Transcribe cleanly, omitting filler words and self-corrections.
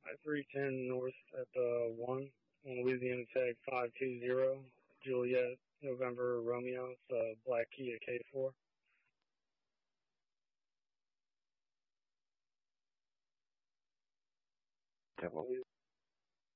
at 310 North at the 1 on Louisiana Tech 520, Juliet, November, Romeo. It's a black Kia K4. Yeah, well,